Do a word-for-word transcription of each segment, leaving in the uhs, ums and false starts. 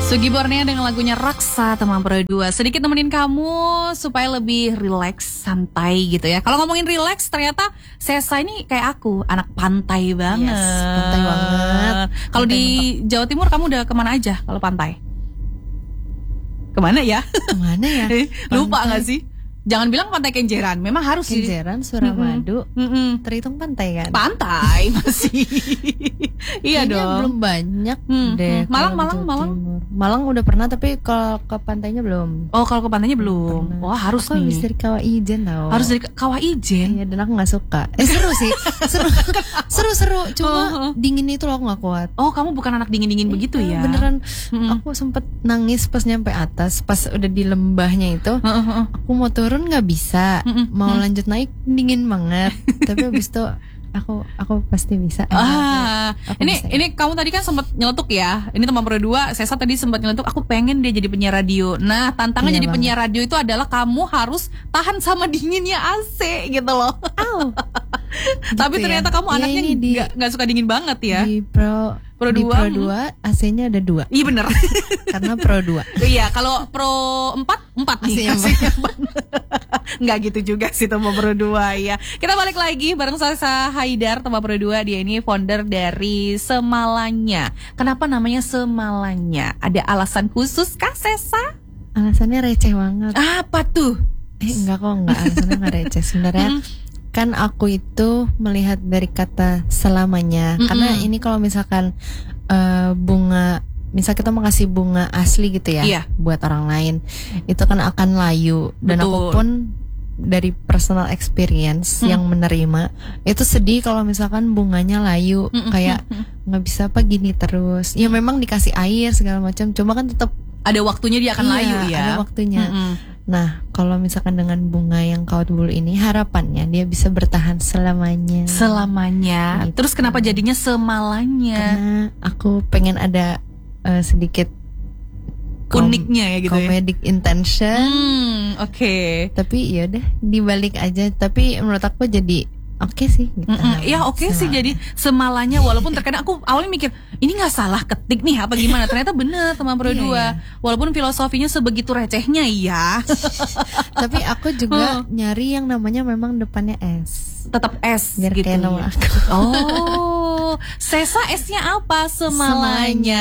Sugi Bornea dengan lagunya Raksa teman berdua. Sedikit nemenin kamu supaya lebih rileks, santai gitu ya. Kalau ngomongin rileks ternyata Sesa ini kayak aku, anak pantai banget. Yes, pantai banget. Kalau di banget. Jawa Timur kamu udah kemana aja kalau pantai? Kemana ya? Kemana ya? Lupa gak sih? Jangan bilang pantai Kenjeran, memang harus sih. Kenjeran, Suramadu, mm-mm. Mm-mm. terhitung pantai kan? Pantai masih. Iya dong. Belum banyak hmm, deh. Hmm. Malang, Malang, Malang. Timur. Malang udah pernah tapi kalau ke pantainya belum. Oh, kalau ke pantainya belum. Wah, oh, harus aku nih. Harus dari Kawah Ijen tau. Harus dari Kawah Ijen. Iya, dan aku nggak suka. Eh seru sih, seru, seru seru. Cuma uh, uh. dingin itu loh aku nggak kuat. Oh, kamu bukan anak dingin dingin eh, begitu ya? Beneran. Hmm. Aku sempet nangis pas nyampe atas, pas udah di lembahnya itu. Uh, uh, uh. Aku mau turun nggak bisa. Mm-mm. Mau mm. lanjut naik dingin banget. Tapi abis itu aku aku pasti bisa. Ah, aku ini bisa, ini ya. Kamu tadi kan sempat nyeletuk ya. Ini teman berdua, Sesa tadi sempat nyeletuk. Aku pengen dia jadi penyiar radio. Nah, tantangan iya jadi banget. Penyiar radio itu adalah kamu harus tahan sama dinginnya A C gitu loh. Oh. Tapi gitu ternyata ya? kamu ya anaknya nggak nggak suka dingin banget ya. Di pro Pro di dua, Pro dua A C-nya ada dua. Iya benar. Karena Pro dua. Iya, kalau Pro empat empat nih. A C-nya empat. Nggak gitu juga sih teman Pro dua ya. Kita balik lagi bareng Sesa Haidar teman Pro dua. Dia ini founder dari Semalanya. Kenapa namanya Semalanya? Ada alasan khusus kah Sesa? Alasannya receh banget. Apa tuh? Eh enggak kok, enggak, alasannya enggak receh sebenarnya. Hmm. Kan aku itu melihat dari kata selamanya. Mm-mm. Karena ini kalau misalkan uh, bunga, misal kita mau kasih bunga asli gitu ya, iya. buat orang lain, itu kan akan layu. Dan betul. Aku pun dari personal experience mm. yang menerima, itu sedih kalau misalkan bunganya layu. Mm-mm. Kayak nggak bisa apa gini terus. Ya memang dikasih air segala macam, cuma kan tetap ada waktunya dia akan iya, layu ya. Ada waktunya. Mm-mm. Nah, kalau misalkan dengan bunga yang kawat bulu ini, harapannya dia bisa bertahan selamanya. Selamanya. Gitu. Terus kenapa jadinya Semalanya? Karena aku pengen ada uh, sedikit kom- uniknya ya gitu comedic ya? intention. Hmm, oke. Okay. Tapi ya udah dibalik aja. Tapi menurut aku jadi oke okay sih gitu. Ya oke okay sih jadi Semalanya. Walaupun terkadang aku awalnya mikir ini nggak salah ketik nih apa gimana, ternyata bener teman Pro dua. Iya. Walaupun filosofinya sebegitu recehnya ya. Tapi aku juga oh. nyari yang namanya memang depannya S. Tetap S biar gitu kayak nama ya. aku. Oh, Sesa S-nya apa? Semalanya.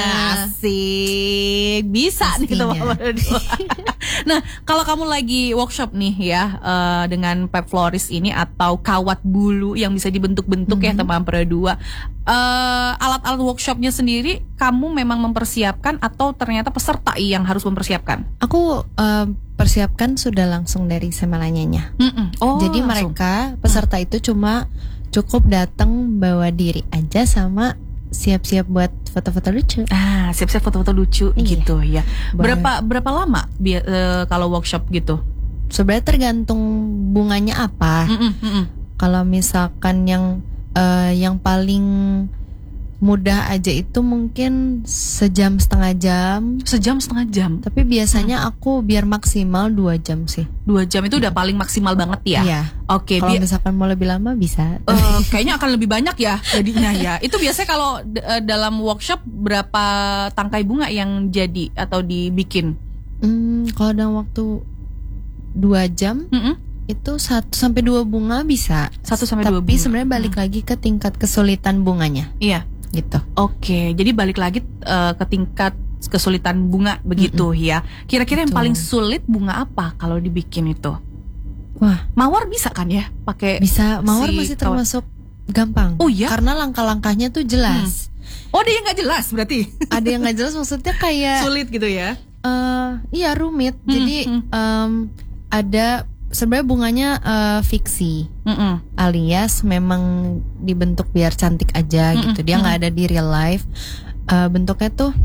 Asik. Bisa nih teman Pro dua. Nah, kalau kamu lagi workshop nih ya uh, dengan Pep Floris ini atau kawat bulu yang bisa dibentuk-bentuk mm-hmm. ya teman Pro dua. Uh, alat-alat workshopnya sendiri kamu memang mempersiapkan atau ternyata peserta yang harus mempersiapkan? Aku uh, persiapkan sudah langsung dari Semalanyanya. Oh, jadi langsung. Mereka peserta hmm. itu cuma cukup datang bawa diri aja sama siap-siap buat foto-foto lucu. Ah, siap-siap foto-foto lucu iya. gitu ya. Boleh. Berapa berapa lama bi- uh, kalau workshop gitu? Sebenarnya tergantung bunganya apa. Mm-mm, mm-mm. Kalau misalkan yang Uh, yang paling mudah aja itu mungkin sejam setengah jam. Sejam setengah jam. Tapi biasanya hmm. aku biar maksimal dua jam sih. Dua jam itu udah paling maksimal banget ya. Iya. Oke. Kalau bi- misalkan mau lebih lama bisa. Uh, kayaknya akan lebih banyak ya jadinya ya. Itu biasanya kalau d- dalam workshop berapa tangkai bunga yang jadi atau dibikin? Hmm, kalau dalam waktu dua jam. Mm-mm. Itu satu sampai dua bunga bisa. Satu sampai dua bunga. Tapi sebenarnya balik hmm. lagi ke tingkat kesulitan bunganya. Iya, gitu. Oke, jadi balik lagi uh, ke tingkat kesulitan bunga begitu mm-hmm. ya. Kira-kira Betul. Yang paling sulit bunga apa kalau dibikin itu? Wah, mawar bisa kan ya? Pakai bisa. Mawar si masih termasuk gampang. Oh iya. Karena langkah-langkahnya tuh jelas. Hmm. Oh, ada yang nggak jelas berarti? Ada yang nggak jelas maksudnya kayak sulit gitu ya? Uh, iya rumit. Hmm, jadi hmm. Um, ada sebenarnya bunganya uh, fiksi, Mm-mm. alias memang dibentuk biar cantik aja Mm-mm. gitu. Dia nggak ada di real life. Uh, bentuknya tuh,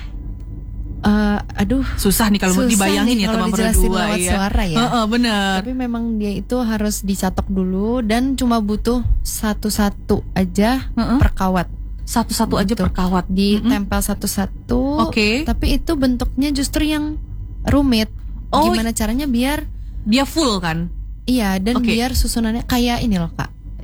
uh, aduh, susah nih kalau mau dibayangin ya teman berdua ya. Suara ya. Uh-uh, bener. Tapi memang dia itu harus dicatok dulu dan cuma butuh satu-satu aja uh-uh. per kawat. Satu-satu gitu. aja per kawat. Ditempel satu-satu. Oke. Okay. Tapi itu bentuknya justru yang rumit. Oh, gimana caranya biar dia full kan? Iya, dan okay. biar susunannya kayak ini loh Kak.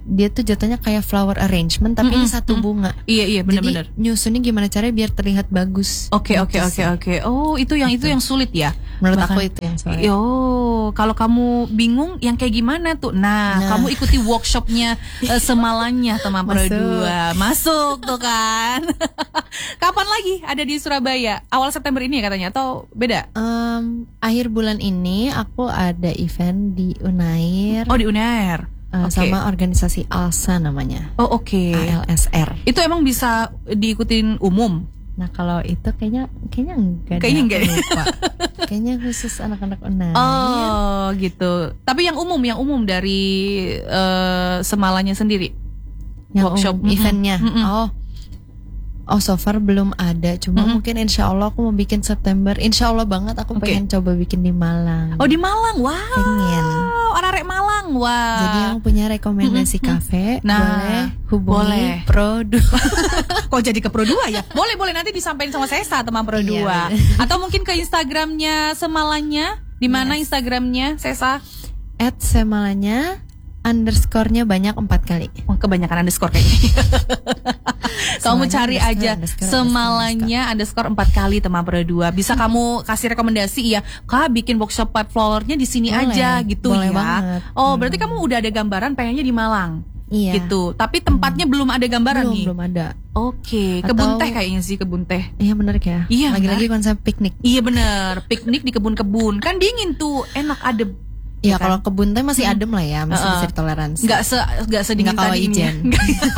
dia tuh jatuhnya kayak flower arrangement tapi Mm-mm, ini satu mm. bunga. Iya iya benar-benar. Jadi nyusunnya gimana caranya biar terlihat bagus. Oke Gitu oke oke sih. oke. Oh itu yang itu yang sulit ya. Menurut Bahkan- aku itu yang sulit. Yo, kalau kamu bingung yang kayak gimana tuh? Nah, Nah. kamu ikuti workshopnya uh, Semalanya teman Pro Masuk. dua. Masuk tuh kan. Kapan lagi ada di Surabaya? Awal September ini ya katanya atau beda? Em, akhir bulan ini aku ada event di Unair Oh di Unair. eh, Oke. sama organisasi ALSA namanya. Oh oke. A L S R. Itu emang bisa diikutin umum? Nah kalau itu kayaknya kayaknya enggak. Kayaknya deh, enggak aku deh. lupa. Kayaknya khusus anak-anak Unair. Oh gitu. Tapi yang umum, yang umum dari eh, Semalanya sendiri. Yang workshop, umum, mm-mm, eventnya. mm-mm. Oh. Oh so far belum ada. Cuma Mm-mm. mungkin insya Allah aku mau bikin September. Insya Allah banget aku Oke. pengen coba bikin di Malang. Oh di Malang, wow. Pengen. Anak-anak Malang, wah. Jadi yang punya rekomendasi Mm-mm. kafe Nah, boleh hubungi boleh. Pro dua. Kok jadi ke Pro dua ya? Boleh boleh nanti disampaikan sama Sesa teman Pro Iya, dua. bener. Atau mungkin ke Instagramnya Semalanya. Di mana Yes. Instagramnya Sesa? At semalanya underscore-nya banyak empat kali. Oh, kebanyakan underscore kayaknya. Kamu Semalanya cari underscore, aja underscore, Semalanya underscore empat kali teman Pro dua. Bisa kamu kasih rekomendasi ya, Kak bikin workshop pipe flowernya di sini Boleh, aja gitu boleh ya. banget. Oh, Hmm. berarti kamu udah ada gambaran pengennya di Malang. Iya. Gitu. Tapi tempatnya belum ada gambaran Belum nih. belum ada. Oke, Atau- kebun teh kayaknya sih kebun teh. Iya benar ya. Iya, Lagi-lagi konsep piknik. Iya bener, piknik di kebun-kebun. Kan dingin tuh, enak adem. Ya kan? kalau kebun teh masih adem lah ya, masih Uh-uh. bisa ditoleransi. Nggak se nggak sedingin Nggak kawah tadi ini ya. ijen.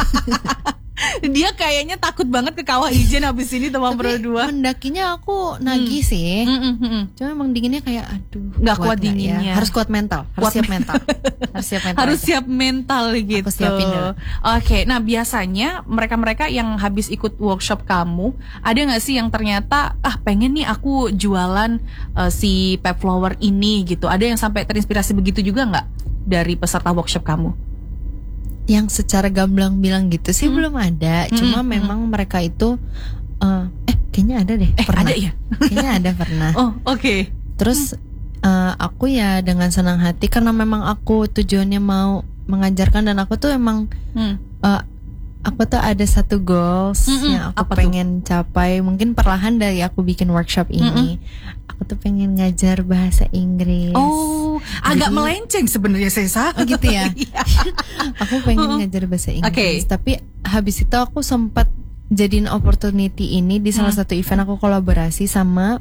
Dia kayaknya takut banget ke kawah ijen habis ini teman Pro Tapi dua. mendakinya aku nagih sih. Mm, mm, mm, mm. Cuma emang dinginnya kayak aduh. Nggak kuat nggak ya? dinginnya. Harus kuat mental, harus Kuat siap men- mental. harus siap mental. Harus aja. siap mental gitu. siapin dulu. Oke, nah biasanya mereka-mereka yang habis ikut workshop kamu, ada nggak sih yang ternyata ah pengen nih aku jualan eh, si pipe flower ini gitu. Ada yang sampai terinspirasi begitu juga nggak dari peserta workshop kamu? Yang secara gamblang bilang gitu sih Hmm. belum ada. Hmm, Cuma hmm. memang mereka itu eh eh kayaknya ada deh. Eh pernah. ada ya? Kayaknya ada pernah. Oh oke. Terus eh, aku ya dengan senang hati karena memang aku tujuannya mau mengajarkan dan aku tuh emang Hmm. eh, aku tuh ada satu goals Mm-mm. yang aku Apa tuh? pengen capai. Mungkin perlahan dari aku bikin workshop ini, aku tuh pengen ngajar bahasa Inggris. Oh, agak Jadi- melenceng sebenarnya Sesa. Oh, gitu ya? Iya. Aku pengen ngajar bahasa Inggris. Oke. Tapi habis itu aku sempat jadiin opportunity ini di salah Hmm. satu event aku kolaborasi sama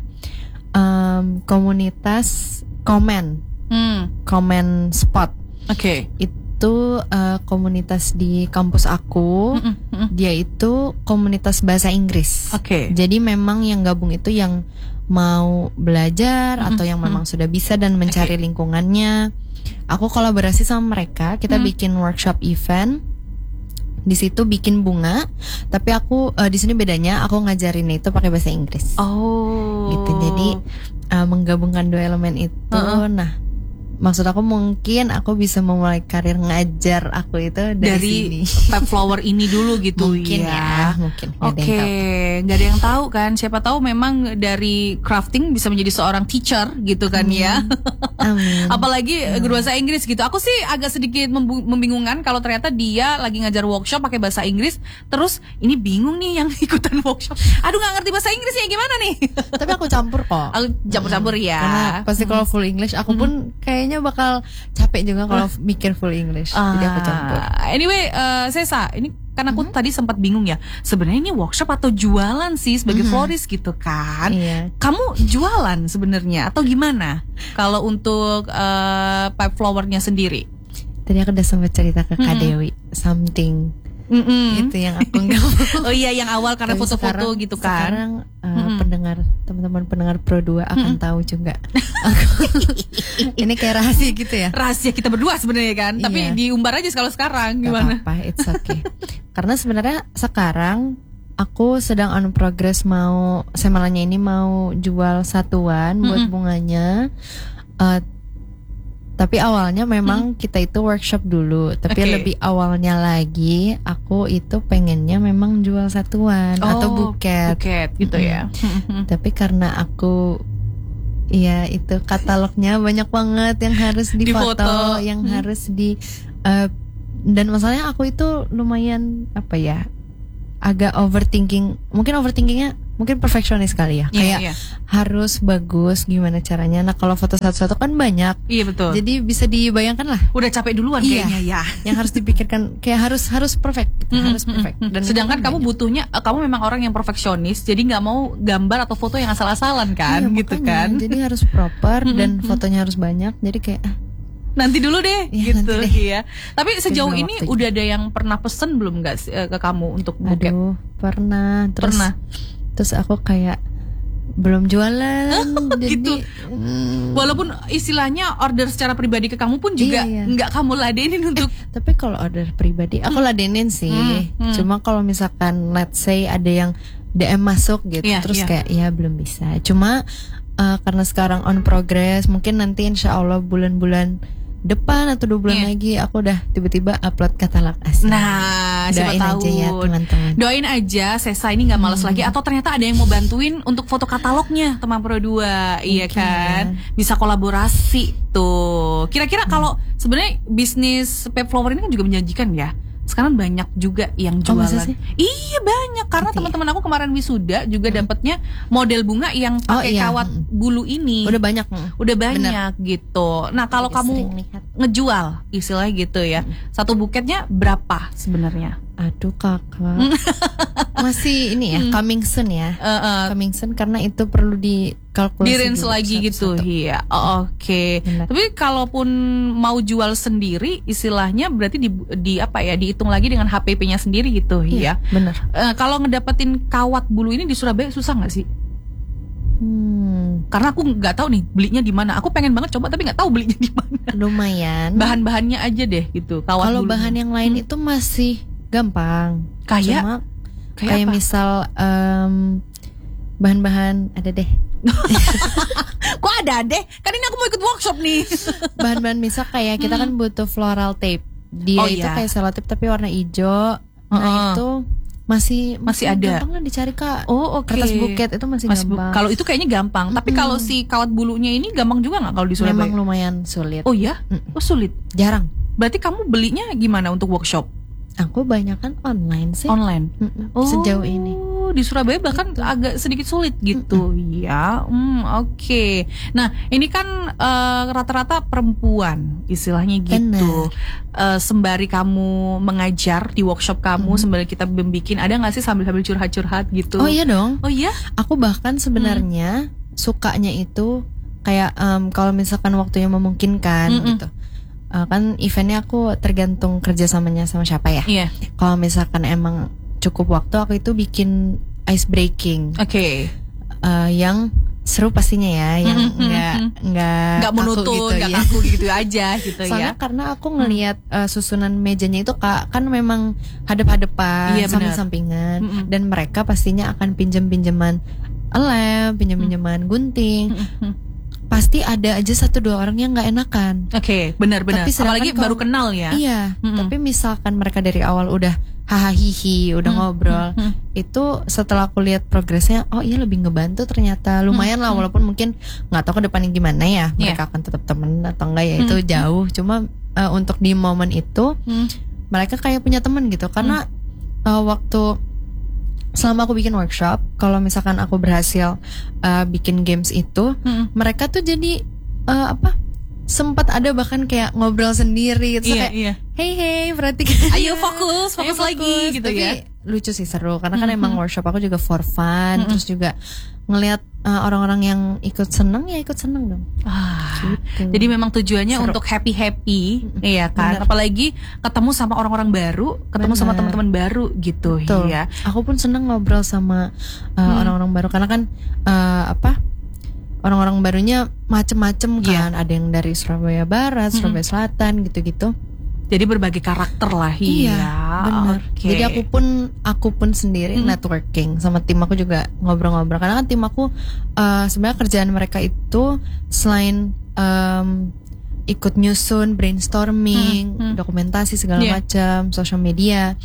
em, komunitas Komen, Hmm, Komen Spot. oke. Itu eh, komunitas di kampus aku. Mm-mm, mm-mm. Dia itu komunitas bahasa Inggris. Oke. Jadi memang yang gabung itu yang mau belajar Mm-mm, atau yang memang mm. sudah bisa dan mencari Oke. lingkungannya. Aku kolaborasi sama mereka. Kita Mm. bikin workshop event. Di situ bikin bunga. Tapi aku eh, di sini bedanya aku ngajarin itu pakai bahasa Inggris. Oh. Gitu. Jadi eh, menggabungkan dua elemen itu. Uh-uh. Nah, maksud aku mungkin aku bisa memulai karir ngajar aku itu dari, dari sini. pipe flower ini dulu gitu Mungkin ya. ya, mungkin. Nggak ada Oke, yang tahu. nggak ada yang tahu kan. Siapa tahu memang dari crafting bisa menjadi seorang teacher gitu kan ya. Amin. Apalagi eh, guru bahasa Inggris gitu. Aku sih agak sedikit membu- membingungkan kalau ternyata dia lagi ngajar workshop pakai bahasa Inggris. Terus ini bingung nih yang ikutan workshop. Aduh nggak ngerti bahasa Inggris ya gimana nih? Tapi aku campur kok. Aku campur-campur ya. Karena pasti kalau full English aku pun kayaknya bakal capek juga kalau mikir full English. Jadi aku campur. Ah, Anyway, eh, Sesa, ini kan aku tadi sempat bingung ya. Sebenarnya ini workshop atau jualan sih sebagai florist gitu kan? Iya. Kamu jualan sebenarnya atau gimana? Kalau untuk eh, pipe flowernya sendiri? Tadi aku udah sempat cerita ke Kak Dewi something Mm-mm. itu yang aku nggak mau. Oh iya, yang awal karena Tapi foto-foto sekarang- gitu kan? Sekarang uh, Mm-mm. pendengar teman-teman pendengar Pro dua akan tahu juga. Ini kayak rahasia gitu ya. Rahasia kita berdua sebenarnya kan? Tapi Iya. diumbar aja kalau sekarang Gak gimana? apa-apa, it's okay. Karena sebenarnya sekarang aku sedang on progress mau semalanya ini mau jual satuan buat Mm-mm. bunganya. Eh, tapi awalnya memang kita itu workshop dulu. Tapi Oke. lebih awalnya lagi aku itu pengennya memang jual satuan atau buket. Buket gitu ya. Tapi karena aku ya itu katalognya banyak banget yang harus difoto, Difoto. yang Hmm. harus di eh, dan masalahnya aku itu lumayan apa ya, agak overthinking. Mungkin overthinkingnya mungkin perfeksionis kali ya. Iya, Kayak iya. harus bagus gimana caranya. Nah kalau foto satu-satu kan banyak. Iya betul. Jadi bisa dibayangkan lah. Udah capek duluan Iya. kayaknya ya. Yang harus dipikirkan kayak harus harus perfect, gitu. harus perfect. Dan Dan itu sedangkan kan kamu banyak. butuhnya, eh, kamu memang orang yang perfeksionis, jadi nggak mau gambar atau foto yang asal-asalan kan, Iya, gitu makanya. kan? Jadi harus proper dan fotonya harus banyak. Jadi kayak ah, Nanti dulu deh, Iya, gitu nanti ya. Tapi sejauh Tunggu ini waktunya. udah ada yang pernah pesen belum nggak sih, eh, ke kamu untuk buket? aduh pernah. Terus Pernah. terus aku kayak belum jualan. jadi gitu. mm, Walaupun istilahnya order secara pribadi ke kamu pun juga Iya, iya. nggak kamu ladenin untuk Tapi kalau order pribadi aku ladenin sih. Hmm, hmm. Cuma kalau misalkan let's say ada yang D M masuk gitu, Iya, terus iya. kayak ya belum bisa. Cuma uh, karena sekarang on progress, mungkin nanti insya Allah bulan-bulan depan atau dua bulan Iya. lagi aku udah tiba-tiba upload katalog asli. Nah, siapa Doain tahu. aja ya teman-teman. Doain aja Sesa ini nggak males lagi, atau ternyata ada yang mau bantuin untuk foto katalognya teman Pro dua, iya Mungkin kan? Bisa kolaborasi tuh. Kira-kira kalau sebenarnya bisnis Pep Flower ini kan juga menjanjikan ya. Sekarang banyak juga yang Oh, jualan. masa sih? Iya banyak, karena Berarti teman-teman aku kemarin wisuda juga dapatnya model bunga yang Oh, pakai iya. kawat Mm. bulu ini. Udah banyak. mm. Udah banyak gitu. Nah kalau Lagi kamu sering lihat. ngejual istilahnya gitu ya, satu buketnya berapa sebenarnya? Aduh kakak, masih ini ya coming soon ya, Eh, eh, coming soon karena itu perlu dikalkulasi di range dulu lagi gitu, satu-satu. iya. Oh, oke. Benar. Tapi kalaupun mau jual sendiri, istilahnya berarti di, di apa ya? Dihitung lagi dengan H P P-nya sendiri gitu, Iya, ya. benar. Eh, kalau ngedapetin kawat bulu ini di Surabaya susah nggak sih? Hmm, Karena aku nggak tahu nih belinya di mana. Aku pengen banget coba tapi nggak tahu belinya di mana. lumayan. Bahan-bahannya aja deh gitu. Kawat Kalau bulunya. bahan yang lain itu masih gampang. Kayak? Cuma kayak, kayak apa? misal em, bahan-bahan ada deh. Kok ada deh? Kan ini aku mau ikut workshop nih. Bahan-bahan misal kayak kita kan butuh floral tape. Dia Oh, itu iya. kayak selotip tapi warna hijau. Nah Heeh. itu masih Masih ada. gampang lah dicari kak. Oh, oke. Kertas buket itu masih Mas Bu- gampang. kalau itu kayaknya gampang. Tapi Mm-mm. kalau si kawat bulunya ini gampang juga nggak kalau di Surabaya? memang lumayan sulit. Oh ya? Mm. Oh sulit. Jarang. Berarti kamu belinya gimana untuk workshop? Aku banyak kan online sih. Online? Mm-mm. Oh, Sejauh ini. di Surabaya bahkan agak sedikit sulit gitu. Ya, hmm, oke. Nah, ini kan eh, rata-rata perempuan, istilahnya gitu. Eh, sembari kamu mengajar di workshop kamu, sembari kita bikin, ada nggak sih sambil-sambil curhat-curhat gitu? Oh iya dong. Oh iya? Aku bahkan sebenarnya sukanya itu kayak em, kalau misalkan waktunya memungkinkan Mm-mm. gitu. Eh, kan eventnya aku tergantung kerjasamanya sama siapa ya. Iya. Kalau misalkan emang cukup waktu, aku itu bikin ice breaking Oke. eh, yang seru pastinya ya, yang Mm-mm, nggak mm-mm. nggak Nggak kaku monoton, gitu, nggak ya. kaku gitu aja gitu Soalnya ya. karena aku ngelihat eh, susunan mejanya itu kak kan memang hadap-hadapan, Iya, benar. samping-sampingan, Mm-mm. dan mereka pastinya akan pinjam-pinjaman lem, pinjam-pinjaman gunting. Mm-mm. Pasti ada aja satu dua orang yang nggak enakan. Oke, benar-benar. Tapi sedangkan Apalagi kalau- baru kenal ya. Iya, Mm-mm. tapi misalkan mereka dari awal udah hahaha hihi, udah Mm, ngobrol, mm, mm. itu setelah aku lihat progresnya, oh iya lebih ngebantu ternyata, lumayan lah, walaupun mungkin nggak tahu ke depannya gimana ya, Iya. mereka akan tetap temen atau enggak ya, itu Mm, jauh. Cuma eh, untuk di momen itu Hmm. mereka kayak punya temen gitu, karena eh, waktu selama aku bikin workshop, kalau misalkan aku berhasil eh, bikin games itu, Hmm. mereka tuh jadi eh, apa? Sempat ada bahkan kayak ngobrol sendiri gitu, Iya, kayak iya. hey hey perhatikan, Ayo fokus, fokus Ayo lagi gitu Tapi ya. lucu sih, seru karena kan Mhm. emang workshop aku juga for fun, Mhm. terus juga ngelihat uh, orang-orang yang ikut seneng ya ikut seneng dong. Ah, Gitu. jadi memang tujuannya Seru. untuk happy happy, iya kan. Bener. Apalagi ketemu sama orang-orang baru, ketemu sama Bener. teman-teman baru gitu, Betul. ya. Aku pun seneng ngobrol sama uh, Hmm. orang-orang baru karena kan uh, apa orang-orang barunya macem-macem Iya. kan, ada yang dari Surabaya Barat, Mm-mm. Surabaya Selatan gitu-gitu. Jadi berbagai karakter lah, Iya, iya. benar. Oke. Jadi aku pun aku pun sendiri Hmm. networking sama tim aku juga ngobrol-ngobrol karena kan tim aku uh, sebenarnya kerjaan mereka itu selain um, ikut nyusun, brainstorming, Hmm, hmm. dokumentasi segala Iya. macam, social media,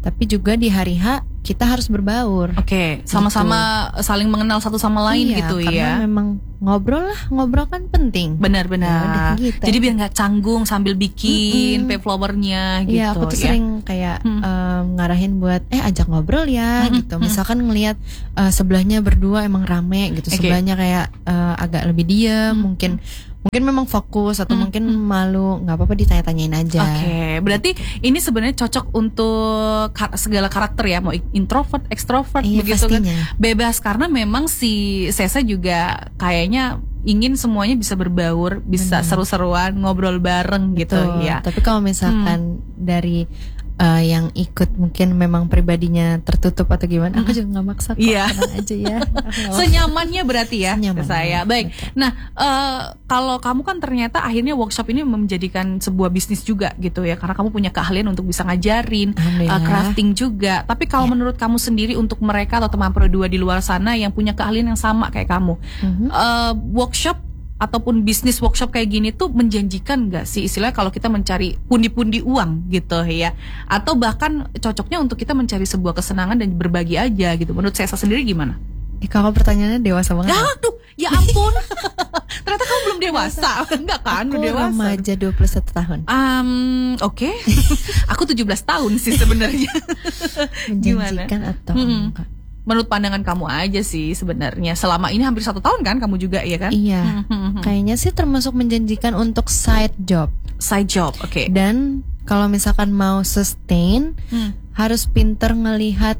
tapi juga di hari H kita harus berbaur. Oke, okay. sama-sama gitu. Saling mengenal satu sama lain iya, gitu karena ya. Karena memang ngobrol lah, ngobrol kan penting. Benar-benar. Ya, gitu. Jadi biar nggak canggung sambil bikin mm-hmm. payflowernya gitu. Iya, aku tuh ya. sering kayak hmm. um, ngarahin buat eh ajak ngobrol ya hmm. gitu. Misalkan ngelihat uh, sebelahnya berdua emang rame gitu, okay. sebelahnya kayak uh, agak lebih diam, hmm. mungkin mungkin memang fokus atau hmm. mungkin malu, nggak apa-apa ditanya-tanyain aja. Oke, okay. Berarti ini sebenarnya cocok untuk kar- segala karakter ya, mau introvert, extrovert, iya, begitu pastinya. Kan? Bebas karena memang si Sesa juga kayaknya ingin semuanya bisa berbaur, bisa hmm. seru-seruan, ngobrol bareng gitu. Betul. Ya. Tapi kalau misalkan hmm. dari Uh, yang ikut mungkin memang pribadinya tertutup atau gimana, aku juga nggak maksa kok, yeah. tenang aja ya. Senyamannya berarti ya, Senyaman saya. Baik. Betul. Nah, uh, kalau kamu kan ternyata akhirnya workshop ini menjadikan sebuah bisnis juga gitu ya, karena kamu punya keahlian untuk bisa ngajarin, uh, crafting juga. Tapi kalau yeah. menurut kamu sendiri untuk mereka atau teman Pro dua di luar sana yang punya keahlian yang sama kayak kamu, mm-hmm. uh, workshop ataupun bisnis workshop kayak gini tuh menjanjikan gak sih istilahnya kalau kita mencari pundi-pundi uang gitu ya, atau bahkan cocoknya untuk kita mencari sebuah kesenangan dan berbagi aja gitu. Menurut saya sendiri gimana? Eh, kalau pertanyaannya dewasa banget. Aduh, ya ampun. Ternyata kamu belum dewasa. Enggak kan? Aku dewasa. remaja dua puluh satu tahun. Um, oke. Okay. Aku tujuh belas tahun sih sebenarnya. Menjanjikan atau hmm. enggak? Menurut pandangan kamu aja sih sebenarnya. Selama ini hampir satu tahun kan kamu juga, ya kan? Iya. Hmm. Kayaknya sih termasuk menjanjikan untuk side job. Side job, oke. Okay. Dan kalau misalkan mau sustain, hmm. harus pinter ngelihat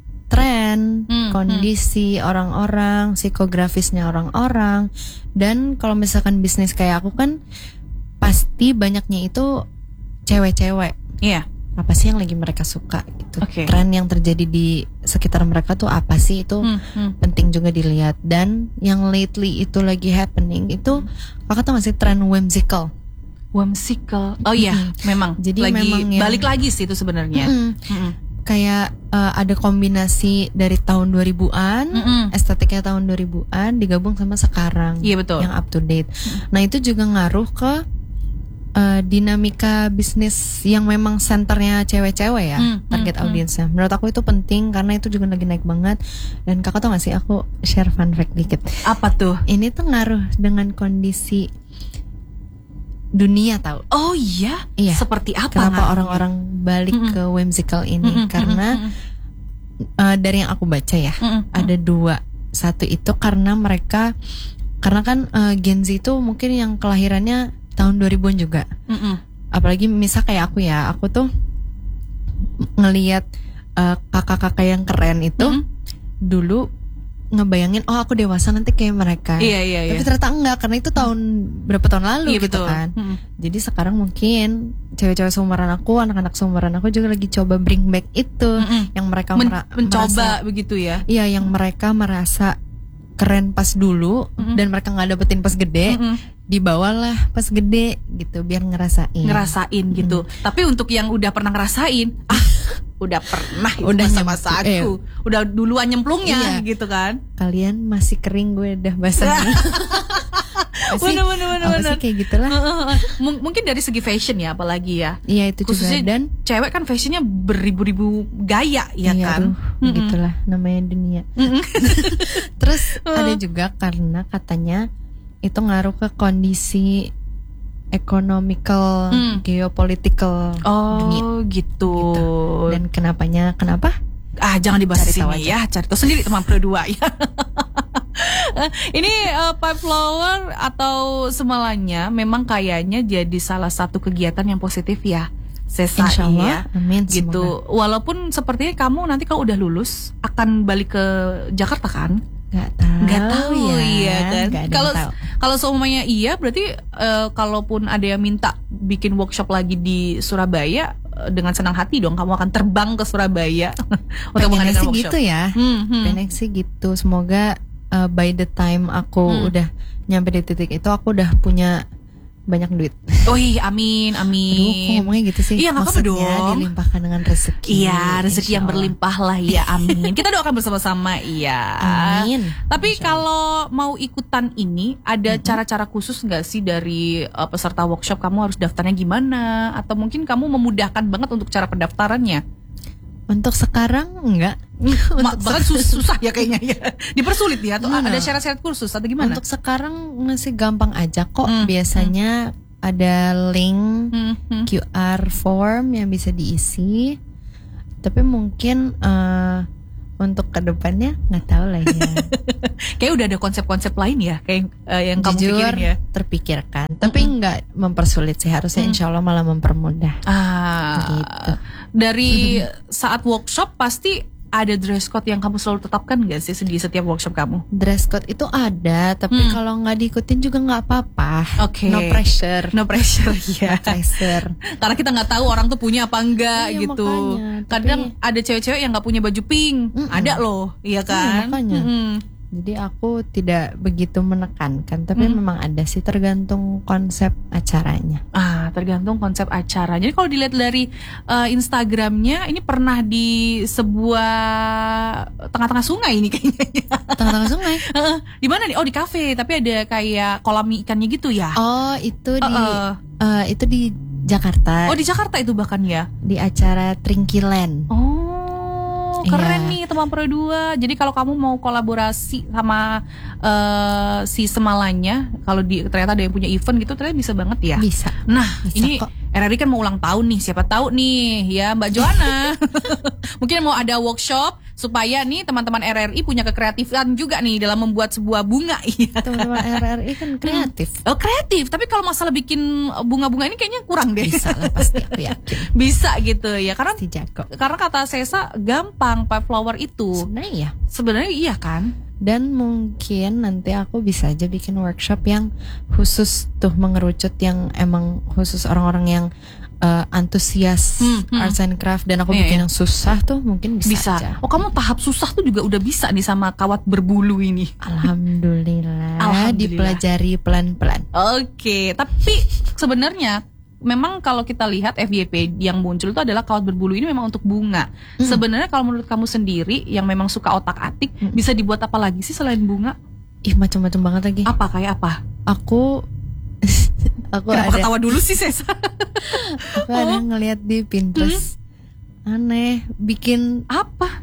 tren, hmm, kondisi hmm. orang-orang, psikografisnya orang-orang. Dan kalau misalkan bisnis kayak aku kan pasti banyaknya itu cewek-cewek. Iya. Yeah. Apa sih yang lagi mereka suka gitu. Okay. Tren yang terjadi di sekitar mereka tuh apa sih, itu hmm, hmm. penting juga dilihat. Dan yang lately itu lagi happening itu hmm. kakak tau gak sih tren whimsical? Whimsical. Oh iya, hmm. memang. Jadi lagi memang yang, balik lagi sih itu sebenarnya. Hmm, hmm. Kayak uh, ada kombinasi dari tahun dua ribuan, mm-hmm. estetiknya tahun dua ribuan digabung sama sekarang. Iya, betul. Yang up to date. Nah, itu juga ngaruh ke uh, dinamika bisnis yang memang senternya cewek-cewek ya, mm-hmm. target audiensnya. Menurut aku itu penting karena itu juga lagi naik banget. Dan kakak tau gak sih, aku share fun fact dikit. Apa tuh? Ini tuh ngaruh dengan kondisi dunia tahu. Oh iya? Iya. Seperti apa? Kenapa orang-orang balik mm-hmm. ke whimsical ini? Mm-hmm. Karena uh, dari yang aku baca ya, mm-hmm. ada dua. Satu itu karena mereka, karena kan uh, Gen Z itu mungkin yang kelahirannya tahun dua ribuan juga. Mm-hmm. Apalagi misal kayak aku ya, aku tuh ngelihat uh, kakak-kakak yang keren itu mm-hmm. dulu ngebayangin, oh aku dewasa nanti kayak mereka. Iya, iya, Tapi iya. ternyata enggak, karena itu tahun berapa tahun lalu, iya, gitu betul. Kan. Hmm. Jadi sekarang mungkin cewek-cewek seumuran aku, anak-anak seumuran aku juga lagi coba bring back itu, mm-hmm. yang mereka Men- mera- mencoba merasa, begitu ya. Iya, yang mereka merasa keren pas dulu, mm-hmm. dan mereka nggak dapetin pas gede, mm-hmm. dibawalah pas gede gitu biar ngerasain. Ngerasain gitu. Mm-hmm. Tapi untuk yang udah pernah ngerasain, ah udah pernah itu udah masa-masa aku, eh. udah duluan nyemplungnya, iya. gitu kan. Kalian masih kering, gue udah basah. Bener-bener kayak gitulah. M- mungkin dari segi fashion ya, apalagi ya. Iya itu khususnya juga. Dan cewek kan fashionnya beribu-ribu gaya ya, iya, kan. Aduh, begitulah namanya dunia. Terus uh. ada juga karena katanya itu ngaruh ke kondisi economical, hmm. geopolitical oh, dunia. gitu. gitu. Dan kenapanya, kenapa? Ah, jangan dibahas di sini ya, cari tahu sendiri teman Pro dua ya. Ini uh, Pipe Flower atau semalanya memang kayaknya jadi salah satu kegiatan yang positif ya. Sesa ya. Amin, gitu. Semoga. Walaupun sepertinya kamu nanti kalau udah lulus akan balik ke Jakarta kan? Gak tahu, Gak tahu ya, iya kan. Kalau kalau semuanya iya, berarti uh, kalaupun ada yang minta bikin workshop lagi di Surabaya, uh, dengan senang hati dong kamu akan terbang ke Surabaya untuk mengadakan workshop. Gitu ya. Hmm, hmm. Pengen sih gitu. Semoga uh, by the time aku hmm. udah nyampe di titik itu, aku udah punya banyak duit. Oh iya, amin, amin. Aduh, kok ngomongnya gitu sih? Iya, nggak apa-apa dong. Dilimpahkan dengan rezeki. Iya, rezeki yang berlimpah lah ya, amin. Kita doakan bersama-sama, iya. Amin. Tapi kalau mau ikutan ini, ada mm-hmm. cara-cara khusus nggak sih dari uh, peserta workshop? Kamu harus daftarnya gimana? Atau mungkin kamu memudahkan banget untuk cara pendaftarannya? Untuk sekarang enggak. Untuk bahkan sus- susah ya kayaknya ya. Dipersulit ya atau Gimana? ada syarat-syarat kursus atau gimana? Untuk sekarang masih gampang aja kok. Hmm, Biasanya ada link Hmm, hmm. Q R form yang bisa diisi. Tapi mungkin eh, untuk kedepannya nggak tahu lah ya. Kayak udah ada konsep-konsep lain ya kayak eh, yang kamu Jujur pikirin ya. terpikirkan. Tapi nggak mempersulit sih. Harusnya insya Allah malah mempermudah. Ah, Gitu. dari saat workshop pasti ada dress code yang kamu selalu tetapkan gak sih di setiap workshop kamu? Dress code itu ada, tapi Hmm. kalau nggak diikutin juga nggak apa-apa. Oke. No pressure. No pressure ya. No pressure. Karena kita nggak tahu orang tuh punya apa enggak Iya, gitu. makanya. Kadang Tapi- ada cewek-cewek yang nggak punya baju pink, Mm-mm. ada loh, iya kan? makanya. Mm-mm. Jadi aku tidak begitu menekankan, tapi Hmm. memang ada sih tergantung konsep acaranya. Ah, tergantung konsep acara. Jadi kalau dilihat dari eh, Instagramnya, ini pernah di sebuah tengah-tengah sungai ini kayaknya. Tengah-tengah sungai. Heeh. Di mana nih? Oh, di kafe, tapi ada kayak kolam ikannya gitu ya. Oh, itu di Heeh. eh, itu di Jakarta. Oh, di Jakarta itu bahkan ya. Di acara Trinkiland. Oh, keren Iya. nih teman Pro dua. Jadi kalau kamu mau kolaborasi sama eh, si Semalanya, kalau di ternyata ada yang punya event gitu, ternyata bisa banget ya. Bisa. Nah, Bisa ini kok. R R I kan mau ulang tahun nih, siapa tahu nih ya Mbak Joanna. Mungkin mau ada workshop supaya nih teman-teman R R I punya kekreatifan juga nih dalam membuat sebuah bunga. Iya. Teman-teman R R I kan kreatif. Oh, kreatif, tapi kalau masalah bikin bunga-bunga ini kayaknya kurang deh. Bisa lah pasti, aku yakin. Bisa gitu ya, karena Pasti jago. karena kata Sesa gampang pipe flower itu. Sebenarnya ya. Sebenarnya iya kan? Dan mungkin nanti aku bisa aja bikin workshop yang khusus tuh mengerucut yang emang khusus orang-orang yang uh, antusias Hmm, hmm. arts and craft, dan aku Iya, bikin iya. yang susah tuh mungkin bisa, Bisa. aja. Oh, kamu tahap susah tuh juga udah bisa nih sama kawat berbulu ini. Alhamdulillah, Alhamdulillah. dipelajari pelan-pelan. Oke, tapi sebenarnya memang kalau kita lihat F Y P yang muncul itu adalah kawat berbulu ini memang untuk bunga. Hmm. Sebenarnya kalau menurut kamu sendiri yang memang suka otak-atik, Hmm. bisa dibuat apa lagi sih selain bunga? Ih, macam-macam banget lagi. Apa kayak apa? Aku aku Kenapa ada ketawa dulu sih, Sesa? aku ada ngeliat di Pinterest. Aneh, bikin Apa?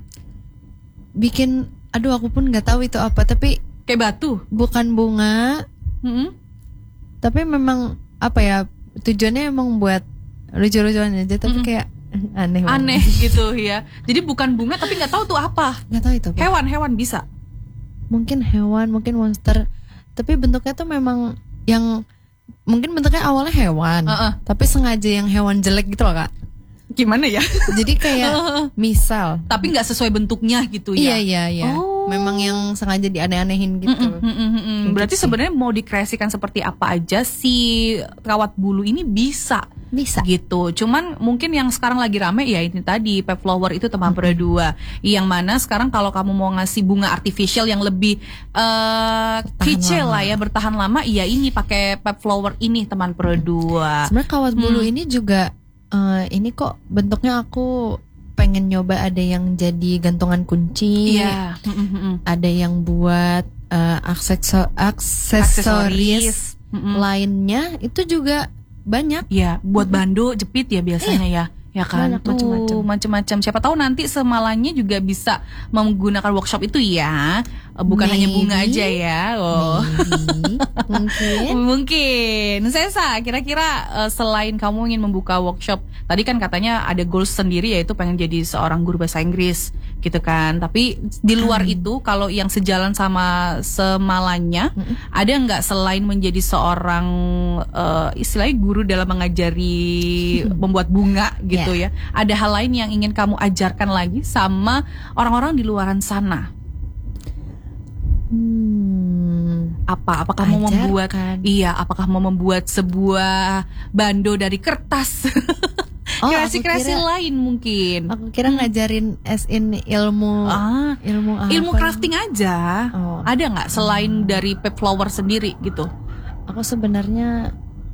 bikin aduh aku pun nggak tahu itu apa, tapi Kayak batu? bukan bunga, Mm-mm. tapi memang apa ya, tujuannya emang buat lucu-lucuan aja, tapi Mm-mm. kayak aneh banget. Aneh gitu ya. Jadi bukan bunga tapi nggak tahu tuh apa. Nggak tahu itu apa. Hewan-hewan bisa. Mungkin hewan, mungkin monster, tapi bentuknya tuh memang yang mungkin bentuknya awalnya hewan, Uh-uh. tapi sengaja yang hewan jelek gitu loh Kak. Gimana ya? Jadi kayak misal, Tapi nggak sesuai bentuknya gitu ya. iya iya iya, Oh. memang yang sengaja dianeh-anehin gitu. Mm-mm, mm-mm, mm-mm. Gitu Berarti sih. sebenarnya mau dikreasikan seperti apa aja si kawat bulu ini bisa Bisa. gitu. Cuman mungkin yang sekarang lagi rame ya ini tadi pipe flower itu teman Pro dua. Yang mana sekarang kalau kamu mau ngasih bunga artificial yang lebih eh kecil lama. lah ya, bertahan lama, iya ini pakai pipe flower ini teman Pro dua. Sebenarnya kawat bulu Hmm. ini juga eh, ini kok bentuknya aku pengen nyoba, ada yang jadi gantungan kunci, Iya. Mm-mm, mm-mm. ada yang buat eh, akseso- aksesoris Mm-mm. lainnya itu juga banyak. Iya, buat bando jepit ya biasanya ya. Ya kan, Banyak, tuh macem-macem. macam-macam. Siapa tahu nanti Semalanya juga bisa menggunakan workshop itu ya. Eh, Bukan hanya Maybe. bunga aja ya. Oh. Maybe, mungkin. Mungkin. Sesa, kira-kira eh, selain kamu ingin membuka workshop, tadi kan katanya ada goals sendiri yaitu pengen jadi seorang guru bahasa Inggris gitu kan. Tapi di luar Hmm. itu kalau yang sejalan sama Semalanya, Mm-mm. ada nggak selain menjadi seorang eh, istilahnya guru dalam mengajari membuat bunga gitu ya, ada hal lain yang ingin kamu ajarkan lagi sama orang-orang di luaran sana? Hmm, Apa? Apakah mau membuat ajarkan. iya, apakah mau membuat sebuah bando dari kertas? Oh, Kreasi-kreasi aku kira- lain mungkin. Aku kira ngajarin as in ilmu Ah, ilmu apa? ilmu crafting aja. Oh. Ada nggak selain dari pep flower sendiri gitu? Aku sebenarnya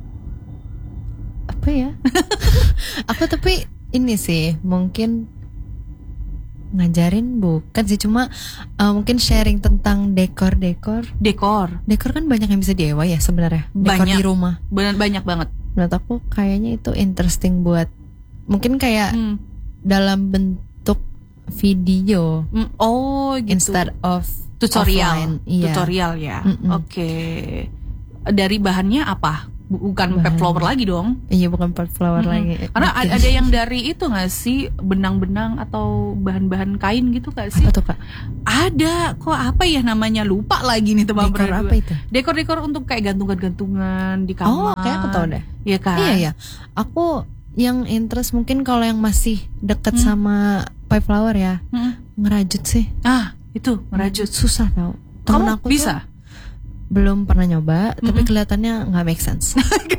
apa ya? Aku tapi ini sih mungkin ngajarin bukan sih, cuma uh, mungkin sharing tentang dekor-dekor. Dekor. Dekor kan banyak yang bisa D I Y ya sebenarnya. Dekor Banyak. di rumah. Benar banyak banget. Menurut aku kayaknya itu interesting buat mungkin kayak Hmm. dalam bentuk video. Mm, oh gitu. Instead of tutorial. offline. Iya. Tutorial ya. Mm-mm. Oke. Dari bahannya apa? Bukan Bahan. pep flower lagi dong. Iya, bukan pep flower Mm-mm. lagi. Karena ada, ada yang dari itu nggak sih, benang-benang atau bahan-bahan kain gitu nggak sih? Apa tuh, Kak? Ada kok, apa ya namanya, lupa lagi nih teman Dekor berdua. apa itu? Dekor-dekor untuk kayak gantungan-gantungan di kamar. Oh, kayak aku tahu deh. Iya kan? Iya, iya. Aku yang interest mungkin kalau yang masih deket Hmm. sama pipe flower ya, Mm-mm. ngerajut sih. Ah, itu ngerajut. Susah tau. Temen Kamu aku bisa? tuh belum pernah nyoba, tapi Mm-mm. kelihatannya nggak make sense.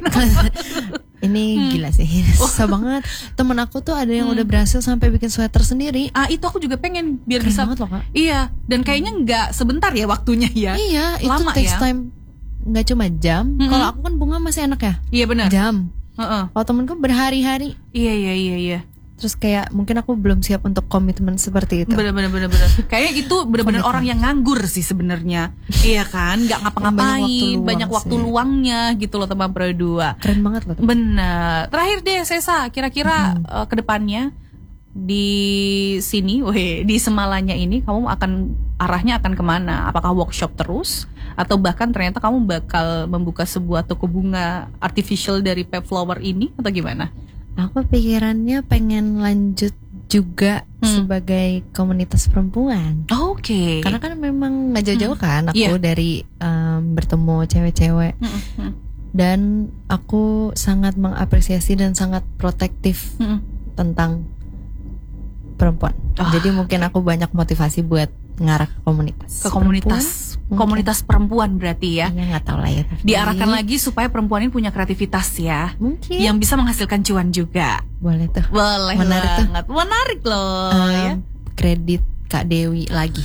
Ini Hmm. gila sih, susah banget. Temen aku tuh ada yang Hmm. udah berhasil sampai bikin sweater sendiri. Ah, itu aku juga pengen biar Keren bisa. banget loh, Kak. Iya, dan kayaknya nggak sebentar ya waktunya ya. Iya, itu Lama takes ya? time. Nggak cuma jam. Mm-mm. Kalau aku kan bunga masih enak ya. Iya benar. Jam. Heeh. Kalau temenku berhari-hari. Iya iya iya iya. Terus kayak mungkin aku belum siap untuk komitmen seperti itu. Bener-bener bener-bener. Kayaknya itu bener-bener Komitmen. orang yang nganggur sih sebenarnya. Iya kan, nggak ngapa-ngapain, Banyak waktu banyak luang waktu sih. luangnya gitu loh teman Pro dua. Keren banget loh. Bener. Terakhir deh Sesa, kira-kira eh, ke depannya di sini, weh, di Semalanya ini kamu akan arahnya akan kemana? Apakah workshop terus? Atau bahkan ternyata kamu bakal membuka sebuah toko bunga artificial dari pep flower ini atau gimana? Aku pikirannya pengen lanjut juga Hmm. sebagai komunitas perempuan. Oke. Karena kan memang nggak jauh-jauh kan aku Iya. dari em, bertemu cewek-cewek. Mm-mm. Dan aku sangat mengapresiasi dan sangat protektif Mm-mm. tentang perempuan. Ah, Jadi mungkin aku banyak motivasi buat ngarah ke komunitas. Ke komunitas Perempuan, komunitas perempuan berarti ya. mungkin. Iya, nggak tahu lah ya. tapi- Diarahkan lagi supaya perempuan ini punya kreativitas ya, Mungkin. yang bisa menghasilkan cuan juga. Boleh tuh. Boleh Menarik tuh. banget. Menarik loh Em, ya. Kredit Kak Dewi lagi.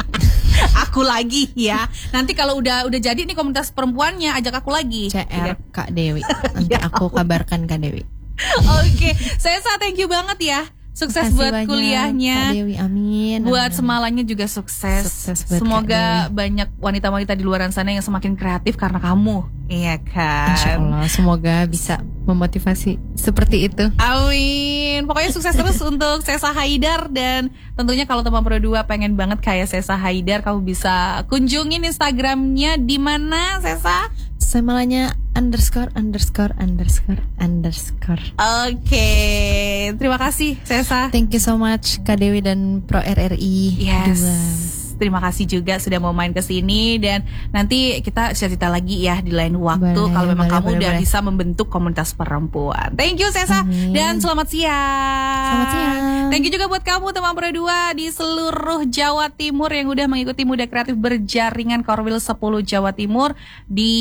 Aku lagi ya. Nanti kalau udah udah jadi nih komunitas perempuannya, ajak aku lagi. C R Kak Dewi. Nanti aku kabarkan Kak Dewi. Oke, Sesa thank you banget ya. Sukses Makasih buat banyak, kuliahnya. Kak Dewi, amin. Buat amin. Semalanya juga sukses. Sukses buat Semoga Kak banyak wanita-wanita di luar sana yang semakin kreatif karena kamu. Iya kan? Insya Allah, semoga bisa memotivasi seperti itu. Amin. Pokoknya sukses terus untuk Sesa Haidar. Dan tentunya kalau teman Pro dua pengen banget kayak Sesa Haidar, kamu bisa kunjungin Instagramnya di mana, Sesa? Semalanya underscore underscore underscore underscore. Oke, terima kasih Sesa. Thank you so much Kak Dewi dan Pro R R I. Yes. Dua. Terima kasih juga sudah mau main ke sini, dan nanti kita cerita lagi ya di lain waktu Boleh, kalau memang boleh, kamu boleh, udah boleh. bisa membentuk komunitas perempuan. Thank you Sesa. Amin. Dan selamat siang. Selamat siang. Thank you juga buat kamu teman Pro dua di seluruh Jawa Timur yang udah mengikuti Muda Kreatif Berjaringan Korwil sepuluh Jawa Timur di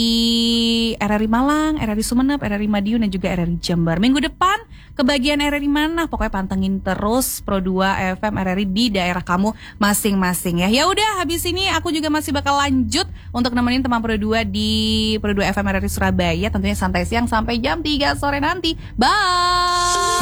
R R I Malang, R R I Sumeneb, R R I Madiun dan juga R R I Jember. Minggu depan kebagian R R I mana? Pokoknya pantengin terus Pro dua F M R R I di daerah kamu masing-masing ya. Ya udah, habis ini aku juga masih bakal lanjut untuk nemenin teman Pro dua di Pro dua F M R R I Surabaya, tentunya santai siang sampai jam tiga sore nanti. Bye.